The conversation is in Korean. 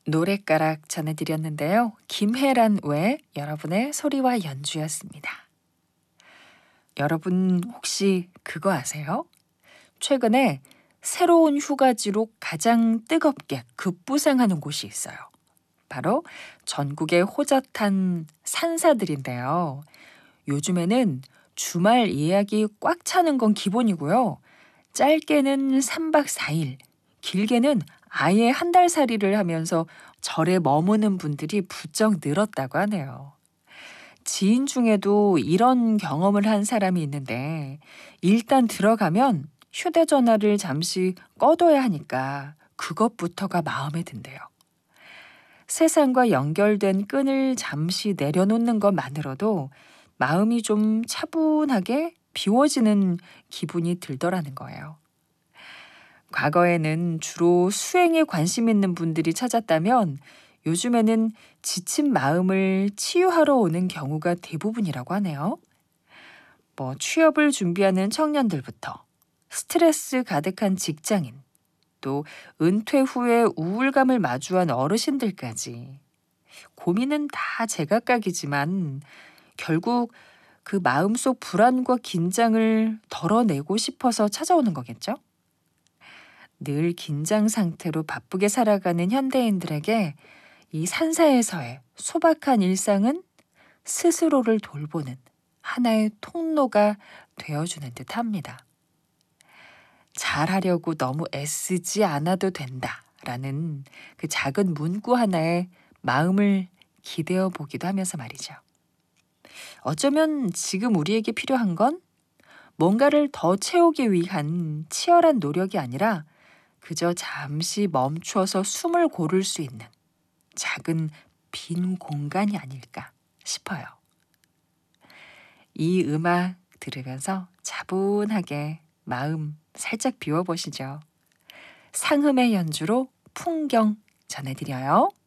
노랫가락 전해드렸는데요. 김혜란 외 여러분의 소리와 연주였습니다. 여러분 혹시 그거 아세요? 최근에 새로운 휴가지로 가장 뜨겁게 급부상하는 곳이 있어요. 바로 전국의 호젓한 산사들인데요. 요즘에는 주말 예약이 꽉 차는 건 기본이고요. 짧게는 3박 4일, 길게는 아예 한 달 살이를 하면서 절에 머무는 분들이 부쩍 늘었다고 하네요. 지인 중에도 이런 경험을 한 사람이 있는데 일단 들어가면 휴대전화를 잠시 꺼둬야 하니까 그것부터가 마음에 든대요. 세상과 연결된 끈을 잠시 내려놓는 것만으로도 마음이 좀 차분하게 비워지는 기분이 들더라는 거예요. 과거에는 주로 수행에 관심 있는 분들이 찾았다면 요즘에는 지친 마음을 치유하러 오는 경우가 대부분이라고 하네요. 취업을 준비하는 청년들부터 스트레스 가득한 직장인, 또 은퇴 후에 우울감을 마주한 어르신들까지 고민은 다 제각각이지만 결국 그 마음속 불안과 긴장을 덜어내고 싶어서 찾아오는 거겠죠? 늘 긴장 상태로 바쁘게 살아가는 현대인들에게 이 산사에서의 소박한 일상은 스스로를 돌보는 하나의 통로가 되어주는 듯 합니다. 잘하려고 너무 애쓰지 않아도 된다라는 그 작은 문구 하나에 마음을 기대어 보기도 하면서 말이죠. 어쩌면 지금 우리에게 필요한 건 뭔가를 더 채우기 위한 치열한 노력이 아니라 그저 잠시 멈춰서 숨을 고를 수 있는 작은 빈 공간이 아닐까 싶어요. 이 음악 들으면서 차분하게 마음 살짝 비워보시죠. 상음의 연주로 풍경 전해드려요.